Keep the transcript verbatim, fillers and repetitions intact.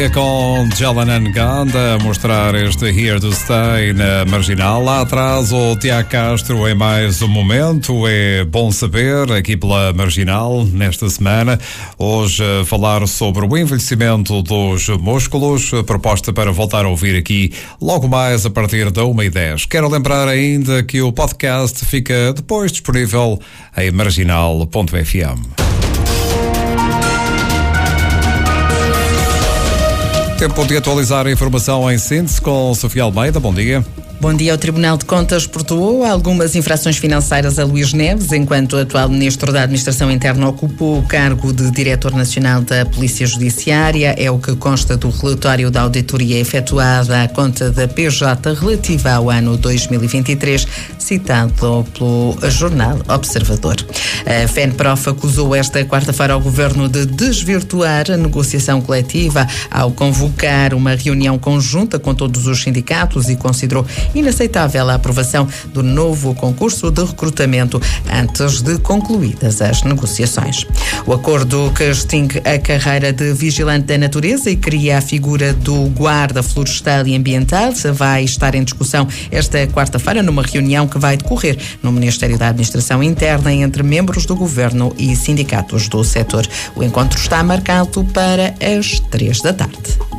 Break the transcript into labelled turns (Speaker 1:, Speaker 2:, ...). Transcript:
Speaker 1: Com Jalanan Ganda a mostrar este Here to Stay na Marginal. Lá atrás o Tiago Castro em mais um momento. É bom saber aqui pela Marginal nesta semana. Hoje falar sobre o envelhecimento dos músculos. Proposta para voltar a ouvir aqui logo mais a partir da uma e dez. Quero lembrar ainda que o podcast fica depois disponível em marginal ponto f m. Tempo de atualizar a informação em síntese com Sofia Almeida. Bom dia.
Speaker 2: Bom dia. O Tribunal de Contas portou algumas infrações financeiras a Luís Neves, enquanto o atual Ministro da Administração Interna ocupou o cargo de Diretor Nacional da Polícia Judiciária. É o que consta do relatório da auditoria efetuada à conta da P J relativa ao ano dois mil e vinte e três, citado pelo jornal Observador. A FENPROF acusou esta quarta-feira ao Governo de desvirtuar a negociação coletiva ao convocar uma reunião conjunta com todos os sindicatos e considerou inaceitável a aprovação do novo concurso de recrutamento antes de concluídas as negociações. O acordo que extingue a carreira de vigilante da natureza e cria a figura do guarda florestal e ambiental vai estar em discussão esta quarta-feira numa reunião que vai decorrer no Ministério da Administração Interna entre membros do Governo e sindicatos do setor. O encontro está marcado para as três da tarde.